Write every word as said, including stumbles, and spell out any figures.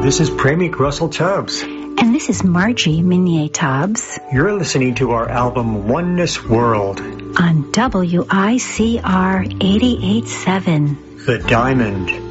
This is Premick Russell Tubbs. And this is Margie Minier Tubbs. You're listening to our album Oneness World on W I C R eighty-eight point seven. The Diamond.